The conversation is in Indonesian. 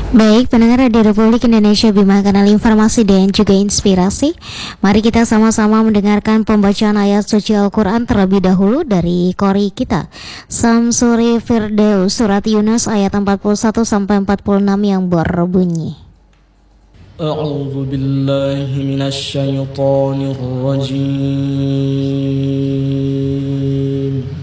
Baik, pendengar Radio Republik Indonesia Bima, kanal informasi dan juga inspirasi. Mari kita sama-sama mendengarkan pembacaan ayat suci Al-Quran terlebih dahulu dari Qori kita, Samsuri Firdaus, surat Yunus ayat 41-46 yang berbunyi. A'udzu billahi minasy syaithanir rajim.